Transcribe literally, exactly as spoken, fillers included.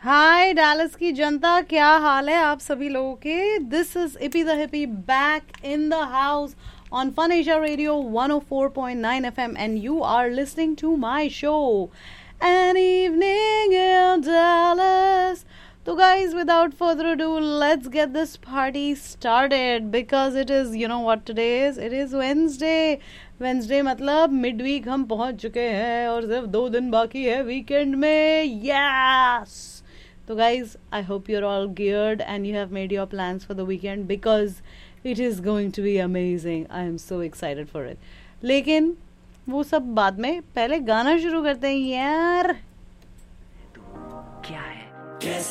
हाय Dallas की जनता, क्या हाल है आप सभी लोगों के। This is EP the hippie back in the house on Fun Asia Radio one oh four point nine F M, and you are listening to my show, An Evening in Dallas. So guys, without further ado, let's get this party started because it is, you know what today is? It is Wednesday. Wednesday मतलब midweek हम पहुंच चुके हैं और सिर्फ दो दिन बाकी है वीकेंड में. Yes! So guys, I hope you're all geared and you have made your plans for the weekend because it is going to be amazing. I am so excited for it. लेकिन वो सब बाद में, पहले गाना शुरू करते हैं यार. क्या है